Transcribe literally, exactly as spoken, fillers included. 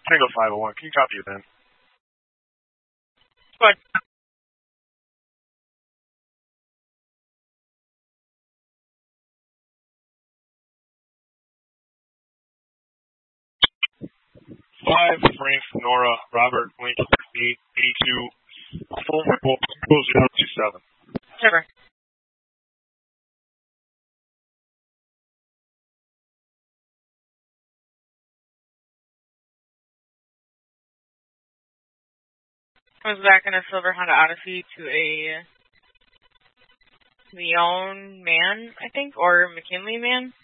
Tango five oh one. Can you copy it then? Fine. Five, Frank, Nora, Robert, Lincoln, eight, eighty-two, four, zero, two, seven. Sure. Comes back in a silver Honda Odyssey to a Leon man, I think, or McKinley man.